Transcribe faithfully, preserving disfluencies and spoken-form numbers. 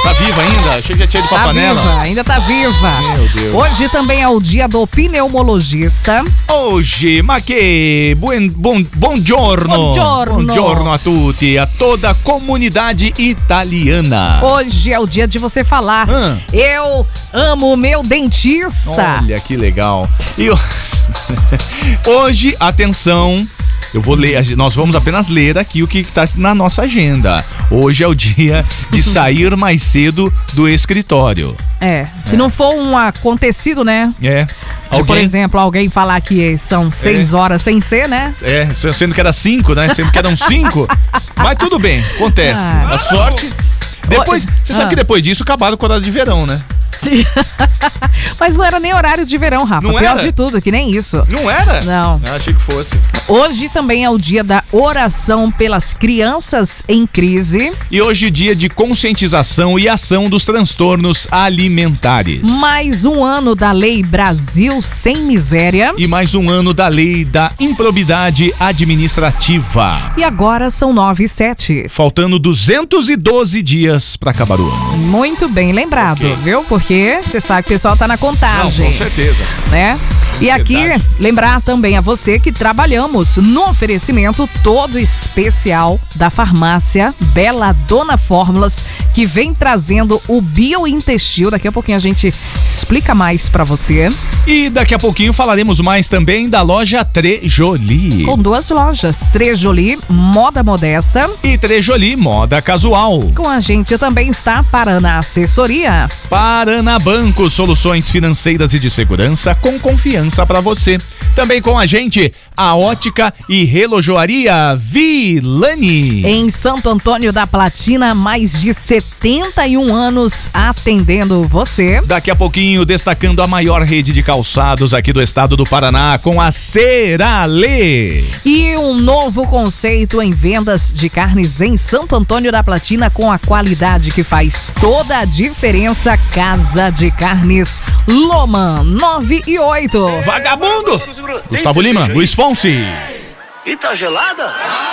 Tá viva ainda? Achei que já tinha ido pra Tá panela. viva, ainda tá viva. Meu Deus. Hoje também é o dia do pneumologista. Hoje, ma che buen, buon, buongiorno. Buongiorno. Buongiorno a tutti, a toda a comunidade italiana. Hoje é o dia de você falar. Ah. Eu amo o meu dentista. Olha que legal. E o- hoje, atenção, eu vou ler, a gen- nós vamos apenas ler aqui o que está na nossa agenda. Hoje é o dia de sair mais cedo do escritório. É, se não for um acontecido, né? É. De, por exemplo, alguém falar que são seis horas sem ser, né? É, sendo que era cinco, né? Sendo que eram cinco. Mas tudo bem, acontece. Ah. A sorte. Depois, você sabe Ah. que depois disso acabaram com a hora de verão, né? Mas não era nem horário de verão, Rafa. Não Pior era? de tudo, que nem isso. Não era? Não. Ah, achei que fosse. Hoje também é o dia da oração pelas crianças em crise. E hoje é o dia de conscientização e ação dos transtornos alimentares. Mais um ano da Lei Brasil Sem Miséria. E mais um ano da lei da improbidade administrativa. E agora são nove e sete. Faltando duzentos e doze dias para acabar o ano. Muito bem lembrado, Ok. viu? Porque você sabe que o pessoal tá na contagem. Não, com certeza. Né? E aqui, Ansiedade. lembrar também a você que trabalhamos no oferecimento todo especial da farmácia Bela Dona Fórmulas, que vem trazendo o biointestino. Daqui a pouquinho a gente explica mais pra você. E daqui a pouquinho falaremos mais também da loja Trejoli. Com duas lojas, Trejoli, moda modesta. E Trejoli Moda Casual. Com a gente também está Paraná Assessoria. Paraná Banco, soluções financeiras e de segurança com confiança para você. Também com a gente, a Ótica e Relojoaria Vilani. Em Santo Antônio da Platina, mais de setenta e um anos atendendo você. Daqui a pouquinho, destacando a maior rede de calçados aqui do estado do Paraná, com a Cerale. E um novo conceito em vendas de carnes em Santo Antônio da Platina, com a qualidade que faz toda a diferença. Casa de Carnes Loman nove e oito. Vagabundo! Gustavo Lima, Luiz Fonsi. E tá gelada?